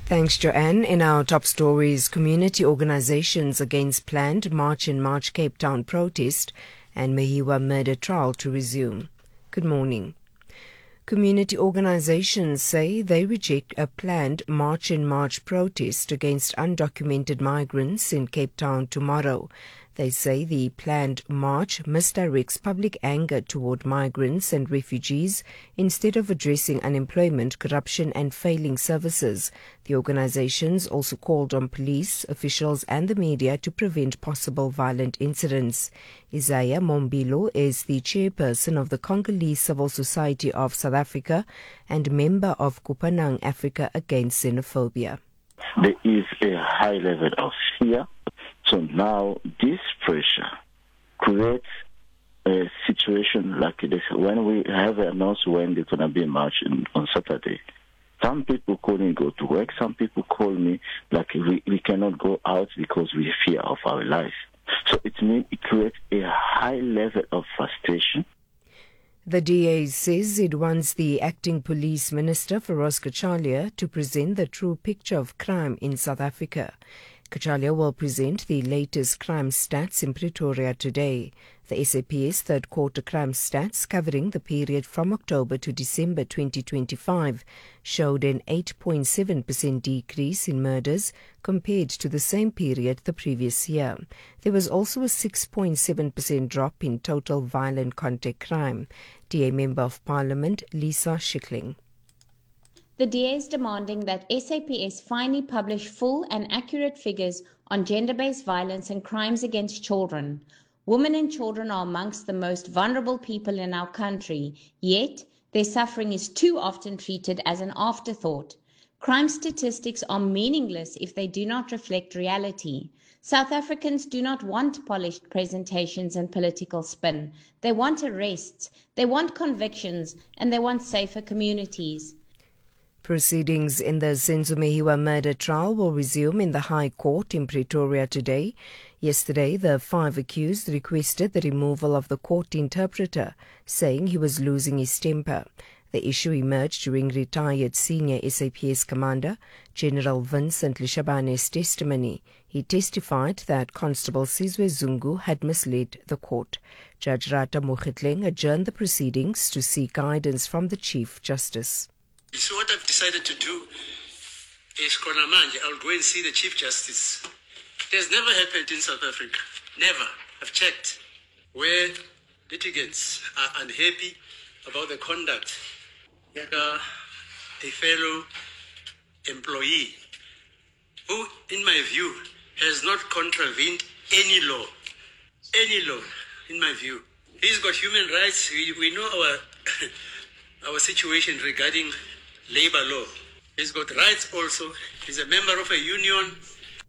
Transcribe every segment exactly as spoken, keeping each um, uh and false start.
Thanks, Joanne. In our top stories, community organizations against planned March in March Cape Town protest and Mehiwa murder trial to resume. Good morning. Community organizations say they reject a planned March in March protest against undocumented migrants in Cape Town tomorrow. They say the planned march misdirects public anger toward migrants and refugees instead of addressing unemployment, corruption and failing services. The organizations also called on police, officials and the media to prevent possible violent incidents. Isaiah Mombilo is the chairperson of the Congolese Civil Society of South Africa and member of Kupanang Africa Against Xenophobia. There is a high level of fear. So now this pressure creates a situation like this. When we have announced when there's going to be a march in, on Saturday, some people call me go to work, some people call me like we, we cannot go out because we fear of our life. So it means it creates a high level of frustration. The D A says it wants the acting police minister, Feroz Kachalia, to present the true picture of crime in South Africa. Kachalia will present the latest crime stats in Pretoria today. The S A P S third quarter crime stats covering the period from October to December twenty twenty-five showed an eight point seven percent decrease in murders compared to the same period the previous year. There was also a six point seven percent drop in total violent contact crime. D A Member of Parliament Lisa Schickling. The D A is demanding that S A P S finally publish full and accurate figures on gender-based violence and crimes against children. Women and children are amongst the most vulnerable people in our country, yet their suffering is too often treated as an afterthought. Crime statistics are meaningless if they do not reflect reality. South Africans do not want polished presentations and political spin. They want arrests, they want convictions, and they want safer communities. Proceedings in the Senzo Mehiwa murder trial will resume in the High Court in Pretoria today. Yesterday, the five accused requested the removal of the court interpreter, saying he was losing his temper. The issue emerged during retired senior S A P S commander General Vincent Lishabane's testimony. He testified that Constable Sizwe Zungu had misled the court. Judge Rata Mogitleng adjourned the proceedings to seek guidance from the Chief Justice. So what I've decided to do is, Konamanje, I'll go and see the Chief Justice. It has never happened in South Africa. Never. I've checked. Where litigants are unhappy about the conduct of a fellow employee who, in my view, has not contravened any law. Any law, in my view. He's got human rights. We, we know our, our situation regarding labor law. He's got rights also. He's a member of a union.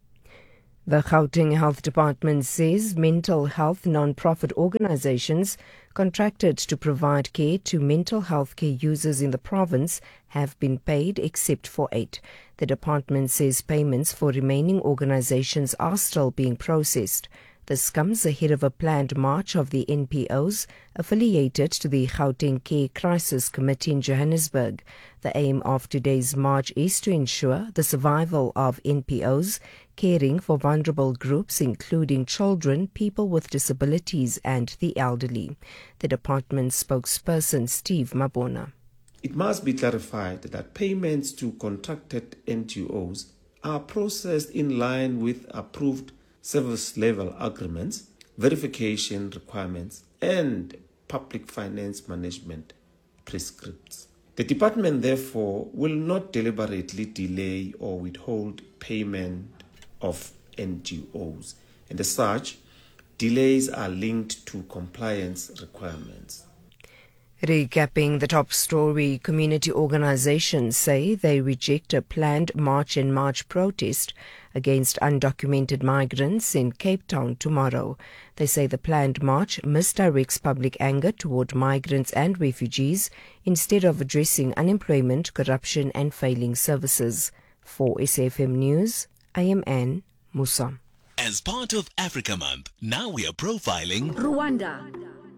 The Gauteng Health Department says mental health non-profit organizations contracted to provide care to mental health care users in the province have been paid except for eight. The department says payments for remaining organizations are still being processed. This comes ahead of a planned march of the N P Os affiliated to the Gauteng Care Crisis Committee in Johannesburg. The aim of today's march is to ensure the survival of N P Os caring for vulnerable groups including children, people with disabilities and the elderly. The department spokesperson Steve Mabona. It must be clarified that payments to contracted N G Os are processed in line with approved service-level agreements, verification requirements, and public finance management prescripts. The department, therefore, will not deliberately delay or withhold payment of N G Os, and as such, delays are linked to compliance requirements. Recapping the top story, community organizations say they reject a planned March in March protest against undocumented migrants in Cape Town tomorrow. They say the planned march misdirects public anger toward migrants and refugees instead of addressing unemployment, corruption and failing services. For S A F M News, I am Anne Musa. As part of Africa Month, now we are profiling Rwanda,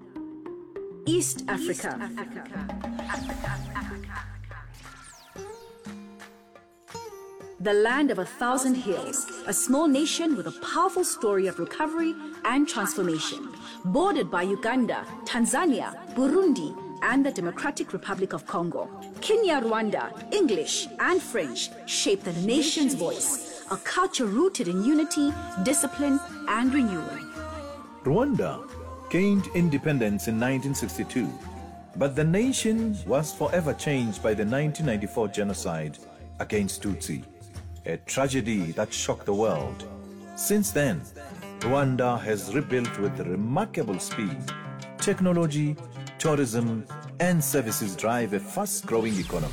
East Africa. East Africa. the land of a thousand hills, a small nation with a powerful story of recovery and transformation. Bordered by Uganda, Tanzania, Burundi, and the Democratic Republic of Congo. Kenya, Rwanda, English, and French shape the nation's voice, a culture rooted in unity, discipline, and renewal. Rwanda gained independence in nineteen sixty-two, but the nation was forever changed by the nineteen ninety-four genocide against Tutsi, a tragedy that shocked the world. Since then, Rwanda has rebuilt with remarkable speed. Technology, tourism, and services drive a fast-growing economy.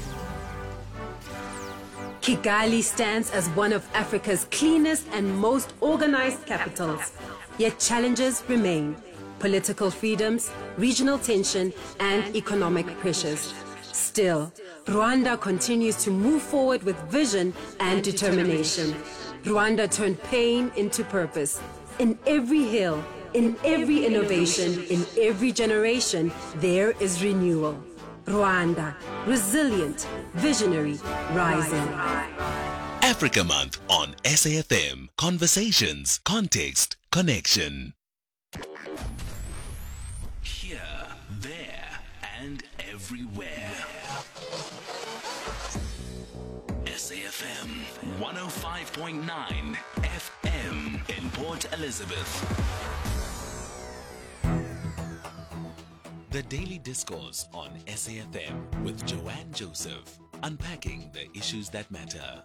Kigali stands as one of Africa's cleanest and most organized capitals. Yet challenges remain: political freedoms, regional tension, and economic pressures. Still, Rwanda continues to move forward with vision and determination. Rwanda turned pain into purpose. In every hill, in every innovation, in every generation, there is renewal. Rwanda, resilient, visionary, rising. Africa Month on S A F M. Conversations, context, connection. Here, there, and everywhere. S A F M one oh five point nine F M in Port Elizabeth. The Daily Discourse on S A F M with Joanne Joseph, unpacking the issues that matter.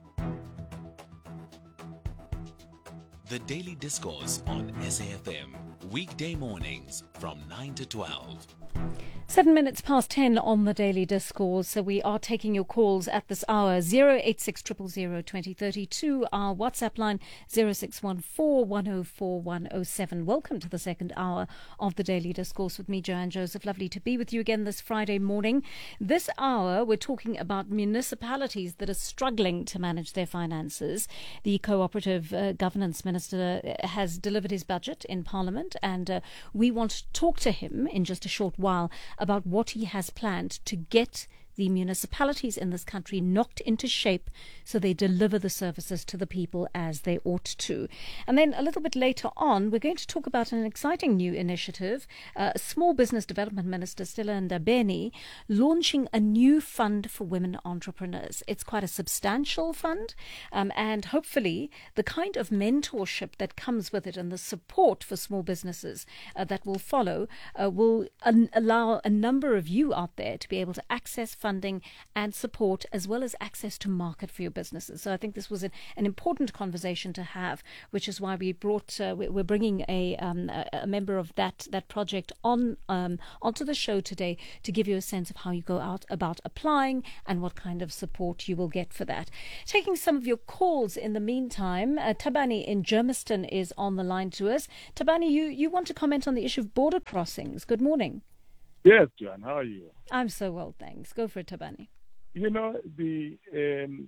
The Daily Discourse on S A F M, weekday mornings from nine to twelve. Seven minutes past ten on the Daily Discourse. So we are taking your calls at this hour. zero eight six zero zero zero two zero three two. Our WhatsApp line zero six one four one zero four one zero seven. Welcome to the second hour of the Daily Discourse with me, Joanne Joseph. Lovely to be with you again this Friday morning. This hour we're talking about municipalities that are struggling to manage their finances. The Cooperative uh, Governance Minister has delivered his budget in Parliament, and uh, we want to talk to him in just a short while about what he has planned to get the municipalities in this country knocked into shape so they deliver the services to the people as they ought to. And then a little bit later on, we're going to talk about an exciting new initiative. Uh, Small Business Development Minister Stella Ndabeni launching a new fund for women entrepreneurs. It's quite a substantial fund, um, and hopefully the kind of mentorship that comes with it and the support for small businesses uh, that will follow uh, will un- allow a number of you out there to be able to access funding and support, as well as access to market for your businesses. So I think this was an, an important conversation to have, which is why we brought uh, we're bringing a, um, a a member of that that project on um, onto the show today to give you a sense of how you go out about applying and what kind of support you will get for that. Taking some of your calls in the meantime, uh, Tabani in Germiston is on the line to us. Tabani, you you want to comment on the issue of border crossings? Good morning. Yes, John, how are you? I'm so well, thanks. Go for it, Tabani. You know, the um,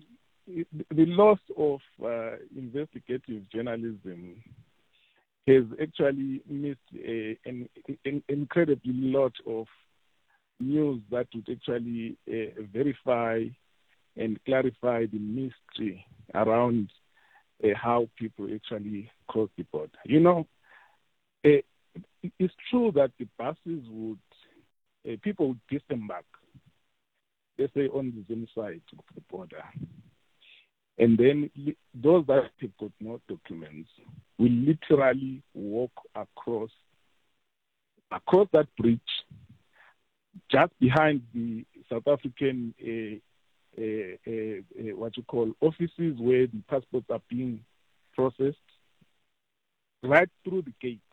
the loss of uh, investigative journalism has actually missed a, an, an incredibly lot of news that would actually uh, verify and clarify the mystery around uh, how people actually cross the border. You know, uh, it's true that the buses would Uh, people would disembark, let's say, on the same side of the border. And then li- those that have got no documents will literally walk across across that bridge just behind the South African, uh, uh, uh, uh, what you call, offices where the passports are being processed, right through the gates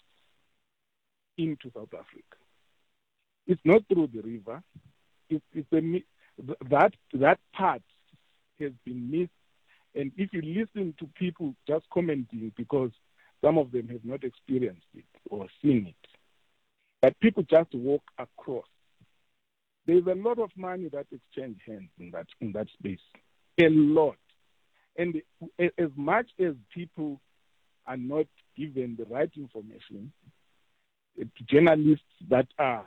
into South Africa. It's not through the river. It's, it's a, that that part has been missed. And if you listen to people just commenting, because some of them have not experienced it or seen it, but people just walk across. There's a lot of money that exchange hands in that in that space, a lot. And as much as people are not given the right information, journalists that are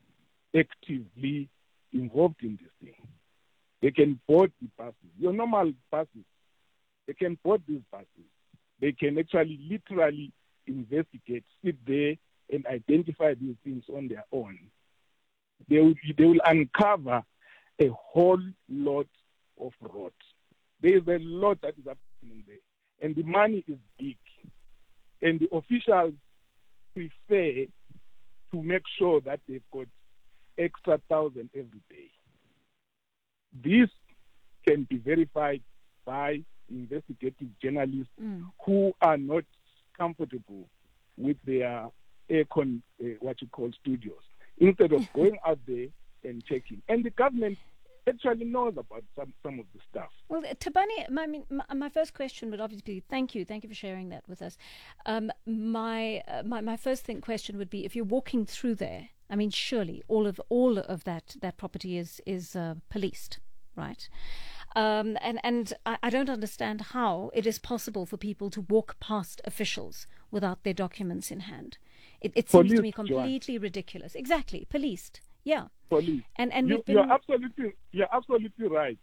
actively involved in this thing, they can board the buses. Your normal buses They can board these buses. They can actually literally investigate, sit there and identify these things on their own. They will, they will uncover a whole lot of rot. There is a lot that is happening there. And the money is big. And the officials prefer to make sure that they've got extra thousand every day. This can be verified by investigative journalists mm. who are not comfortable with their aircon, uh, what you call studios, instead of going out there and checking. And the government actually knows about some, some of the stuff. Well, Thabani, my, my, my first question would obviously be, thank you, thank you for sharing that with us. Um, my, uh, my my first thing, question would be, if you're walking through there, I mean, surely all of all of that that property is is uh, policed, right? Um, and and I, I don't understand how it is possible for people to walk past officials without their documents in hand. It, it seems to me completely Joanne. ridiculous. Exactly, policed. Yeah. Police. And and you, been... you're absolutely you're absolutely right.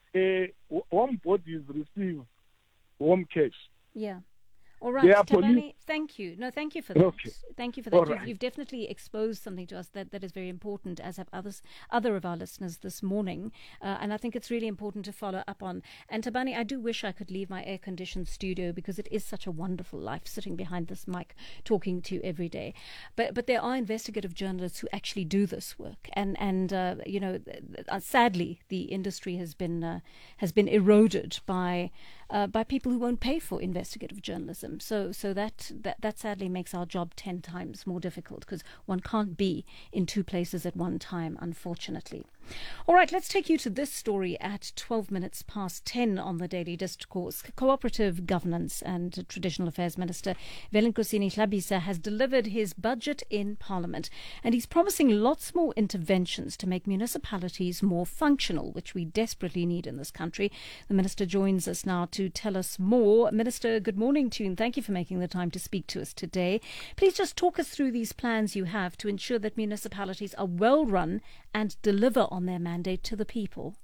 Uh, home bodies receive home cash. Yeah. All right, Thabani, thank you. No, thank you for that. Okay. Thank you for that. You've, right. you've definitely exposed something to us that, that is very important, as have others, other of our listeners this morning. Uh, and I think it's really important to follow up on. And Thabani, I do wish I could leave my air-conditioned studio, because it is such a wonderful life sitting behind this mic talking to you every day. But but there are investigative journalists who actually do this work. And, and uh, you know, uh, sadly, the industry has been uh, has been eroded by uh, by people who won't pay for investigative journalism. So so that, that, that sadly makes our job ten times more difficult, because one can't be in two places at one time, unfortunately. All right, let's take you to this story at twelve minutes past ten on the Daily Discourse. Cooperative Governance and Traditional Affairs Minister Velenkosini Hlabisa has delivered his budget in Parliament, and he's promising lots more interventions to make municipalities more functional, which we desperately need in this country. The Minister joins us now to tell us more. Minister, good morning to you, and thank you for making the time to speak to us today. Please just talk us through these plans you have to ensure that municipalities are well run and deliver on their mandate to the people.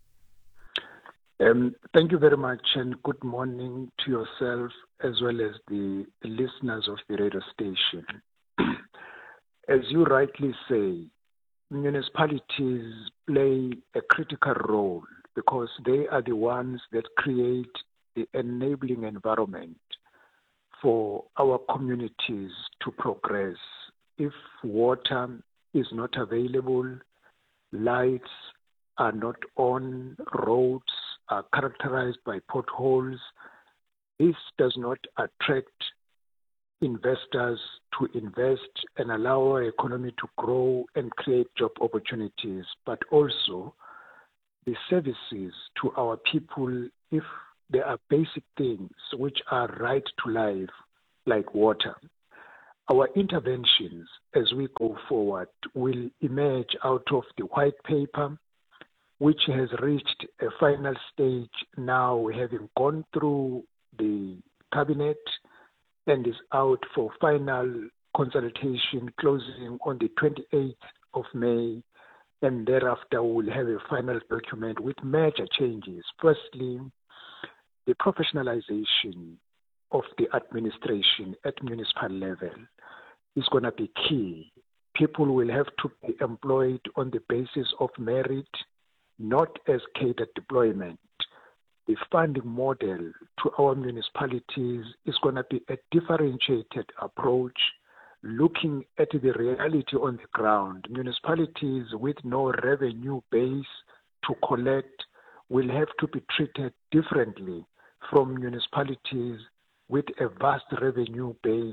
Um, thank you very much, and good morning to yourself as well as the listeners of the radio station. As you rightly say, municipalities play a critical role because they are the ones that create the enabling environment for our communities to progress. If water is not available, lights are not on, roads are characterized by potholes, this does not attract investors to invest and allow our economy to grow and create job opportunities, but also the services to our people, if there are basic things which are right to life, like water. Our interventions as we go forward will emerge out of the white paper, which has reached a final stage now, having gone through the cabinet and is out for final consultation, closing on the twenty-eighth of May, and thereafter we'll have a final document with major changes. Firstly, the professionalization of the administration at municipal level is going to be key. People will have to be employed on the basis of merit, not as catered deployment. The funding model to our municipalities is going to be a differentiated approach, looking at the reality on the ground. Municipalities with no revenue base to collect will have to be treated differently from municipalities with a vast revenue base.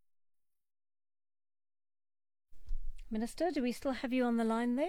Minister, do we still have you on the line there?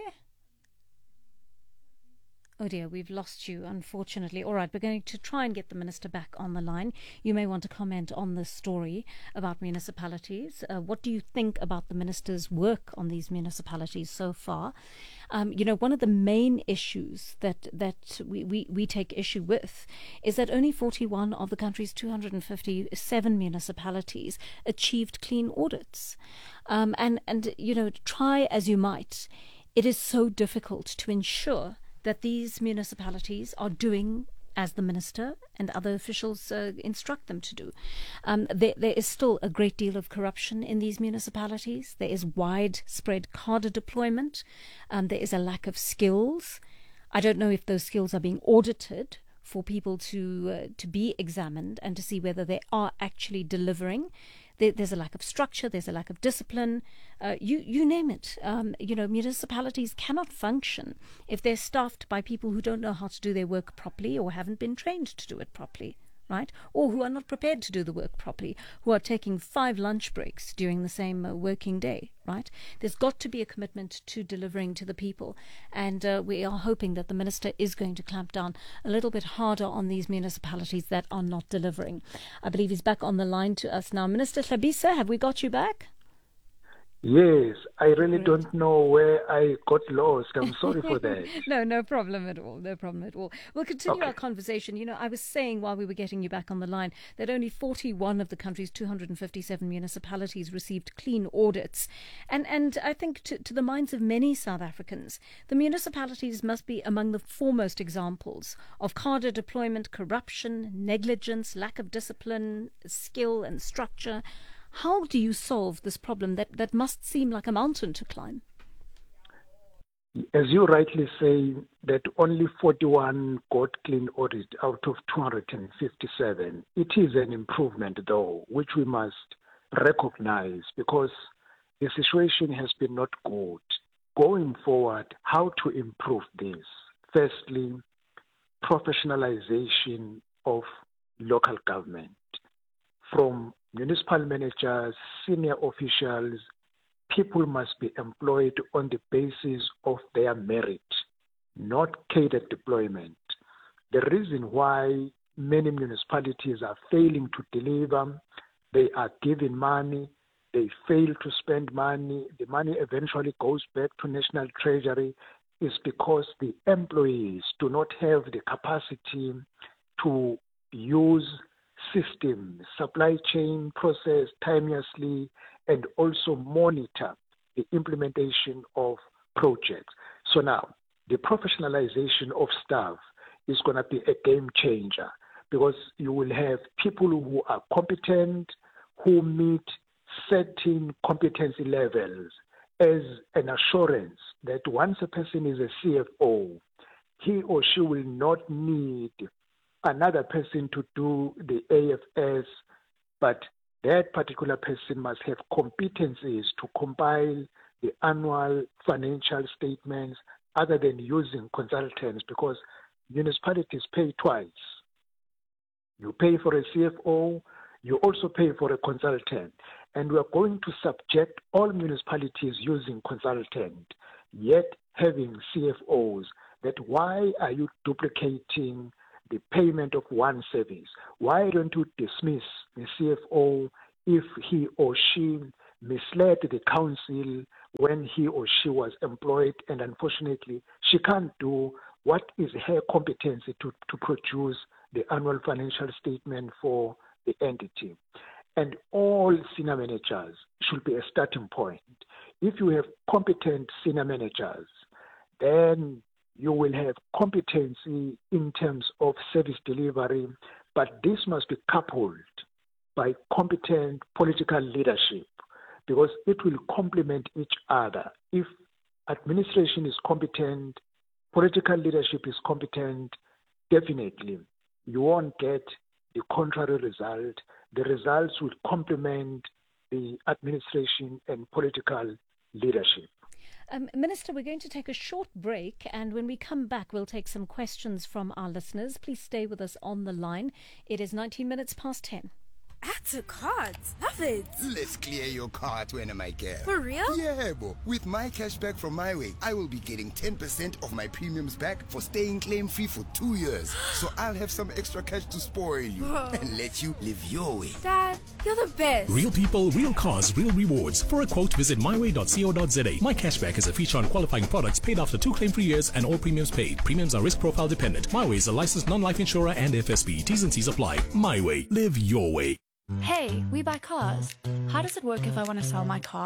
Oh dear, we've lost you, unfortunately. All right, we're going to try and get the Minister back on the line. You may want to comment on this story about municipalities. Uh, what do you think about the Minister's work on these municipalities so far? Um, you know, one of the main issues that, that we, we, we take issue with is that only forty-one of the country's two hundred fifty-seven municipalities achieved clean audits. Um, and, and, you know, try as you might, it is so difficult to ensure that these municipalities are doing as the minister and other officials uh, instruct them to do. Um, there, there is still a great deal of corruption in these municipalities. There is widespread cadre deployment. Um, there is a lack of skills. I don't know if those skills are being audited for people to uh, to be examined and to see whether they are actually delivering. There, there's a lack of structure. There's a lack of discipline. Uh, you you name it. Um, you know, municipalities cannot function if they're staffed by people who don't know how to do their work properly or haven't been trained to do it properly, right? Or who are not prepared to do the work properly, who are taking five lunch breaks during the same uh, working day, right? There's got to be a commitment to delivering to the people. And uh, we are hoping that the minister is going to clamp down a little bit harder on these municipalities that are not delivering. I believe he's back on the line to us now. Minister Hlabisa, have we got you back? Yes, I really don't know where I got lost. I'm sorry for that. No, no problem at all. No problem at all. We'll continue Okay. our conversation. You know, I was saying while we were getting you back on the line that only forty-one of the country's two hundred fifty-seven municipalities received clean audits. And and I think to, to the minds of many South Africans, the municipalities must be among the foremost examples of cadre deployment, corruption, negligence, lack of discipline, skill and structure. How do you solve this problem that, that must seem like a mountain to climb? As you rightly say, that only forty-one got clean audit out of two hundred fifty-seven. It is an improvement, though, which we must recognize because the situation has been not good. Going forward, how to improve this? Firstly, professionalization of local government. From municipal managers, senior officials, people must be employed on the basis of their merit, not catered deployment. The reason why many municipalities are failing to deliver, they are given money, they fail to spend money, the money eventually goes back to National Treasury, is because the employees do not have the capacity to use system, supply chain process timelessly, and also monitor the implementation of projects. So now, the professionalization of staff is going to be a game changer because you will have people who are competent, who meet certain competency levels as an assurance that once a person is a C F O, he or she will not need another person to do the A F S, but that particular person must have competencies to compile the annual financial statements other than using consultants because municipalities pay twice. You pay for a C F O, you also pay for a consultant. And we are going to subject all municipalities using consultant, yet having C F Os, that why are you duplicating the payment of one service? Why don't you dismiss the C F O if he or she misled the council when he or she was employed and unfortunately she can't do what is her competency to, to produce the annual financial statement for the entity? And all senior managers should be a starting point. If you have competent senior managers, then you will have competency in terms of service delivery, but this must be coupled by competent political leadership because it will complement each other. If administration is competent, political leadership is competent, definitely you won't get the contrary result. The results will complement the administration and political leadership. Um, Minister, we're going to take a short break, and when we come back, we'll take some questions from our listeners. Please stay with us on the line. It is nineteen minutes past ten. Add to cards. Love it. Let's clear your cart when I get. For real? Yeah, bo. With my cashback from MyWay, I will be getting ten percent of my premiums back for staying claim-free for two years. So I'll have some extra cash to spoil you Whoa. and let you live your way. Dad, you're the best. Real people, real cars, real rewards. For a quote, visit my way dot co dot za. My cashback is a feature on qualifying products paid after two claim-free years and all premiums paid. Premiums are risk profile dependent. MyWay is a licensed non-life insurer and F S B. T's and C's apply. MyWay. Live your way. Hey, we buy cars. How does it work if I want to sell my car?